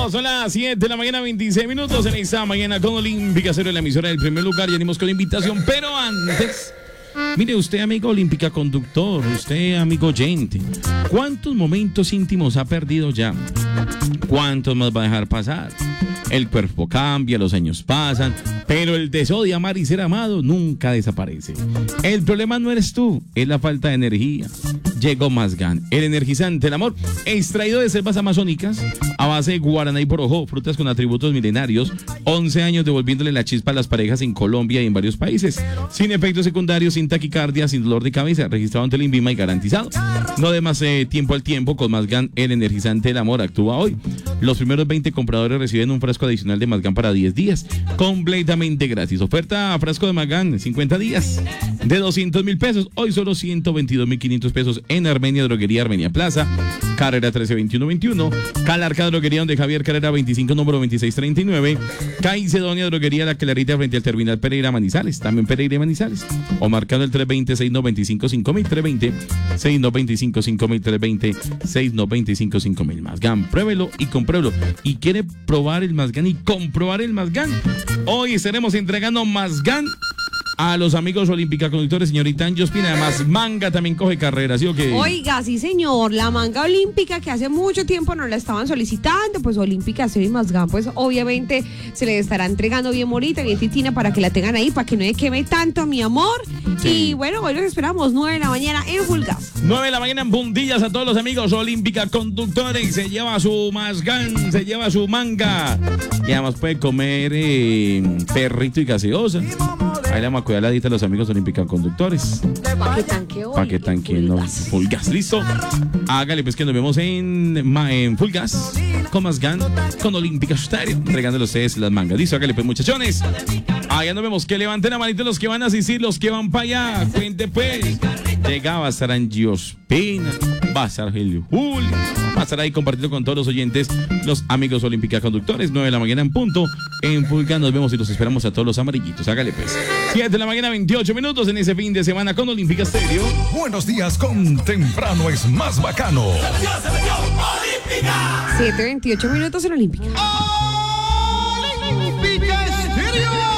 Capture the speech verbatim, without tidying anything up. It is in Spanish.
Continuamos, son las siete de la mañana, veintiséis minutos en esta mañana con Olímpica Cero, en la emisora del primer lugar. Ya venimos con la invitación, pero antes, mire usted, amigo Olímpica conductor, usted, amigo oyente, ¿cuántos momentos íntimos ha perdido ya? ¿Cuántos más va a dejar pasar? El cuerpo cambia, los años pasan, pero el deseo de amar y ser amado nunca desaparece. El problema no eres tú, es la falta de energía. Llegó Mazgán, el energizante del amor, extraído de selvas amazónicas, a base de guaraná y borojó, frutas con atributos milenarios, once años devolviéndole la chispa a las parejas en Colombia y en varios países, sin efectos secundarios, sin taquicardia, sin dolor de cabeza, registrado ante el INVIMA y garantizado. No de más eh, tiempo al tiempo, con Mazgán, el energizante del amor, actúa hoy. Los primeros veinte compradores reciben un frasco adicional de Mazgán para diez días, completamente gratis. Oferta a frasco de Mazgán, cincuenta días, de doscientos mil pesos, hoy solo ciento veintidós mil quinientos pesos en Armenia Droguería, Armenia Plaza, Carrera trece veintiuno veintiuno, Calarca Droguería, donde Javier Carrera veinticinco, número veintiséis treinta y nueve, Caicedonia Droguería, La Clarita, frente al Terminal Pereira Manizales, también Pereira Manizales, o marcando el tres veinte, seis noventa y cinco, cinco mil, tres veinte, seis noventa y cinco, cinco mil, tres veinte, seis noventa y cinco, cinco mil. Mazgán, pruébelo y compruébelo. ¿Y quiere probar el Mazgán y comprobar el Mazgán? Hoy estaremos entregando Mazgán a los amigos Olímpica conductores, señorita Anjospina. Además, Manga también coge carreras, ¿sí o qué? Oiga, sí señor, la Manga Olímpica, que hace mucho tiempo nos la estaban solicitando, pues Olímpica Cero y Mazgán, pues obviamente se le estará entregando bien bonita, bien titina, para que la tengan ahí, para que no se queme tanto, mi amor. Sí. Y bueno, hoy los esperamos, nueve de la mañana en Full Gas. nueve de la mañana en puntillas a todos los amigos Olímpica conductores. Se lleva su Mazgán, se lleva su Manga. Y además puede comer eh, perrito y gaseosa. Ahí le vamos a cuidar la dieta a los amigos Olímpica conductores. Para que tanque hoy. Para que tanque, no. Full Gas, listo. Hágale pues que nos vemos en, en Full Gas con Mazgán, con Olímpica Stereo, entregándole a ustedes las mangas. Listo, hágale pues, muchachones. Allá nos vemos, que levanten la manita los que van a asistir, los que van para allá. Cuente pues. Llega, va a estar Anjospina, va a estar Helio Julio, va a estar ahí compartiendo con todos los oyentes, los amigos Olímpica conductores. Nueve de la mañana en punto en Full Gas. Nos vemos y los esperamos a todos los amarillitos. Hágale pues. siete de la mañana, veintiocho minutos en ese fin de semana con Olímpica Stereo. Buenos días, con temprano es más bacano. siete veintiocho minutos en Olímpica. Olímpica Stereo.